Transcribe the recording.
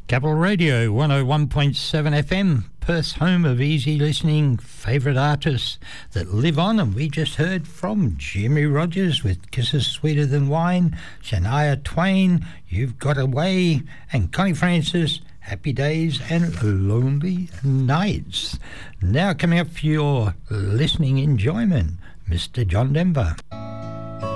Capital Radio 101.7 FM, Perth's home of easy listening, favourite artists that live on, and we just heard from Jimmy Rogers with Kisses Sweeter Than Wine, Shania Twain, You've Got Away, and Connie Francis, Happy Days and Lonely Nights. Now coming up for your listening enjoyment, Mr. John Denver.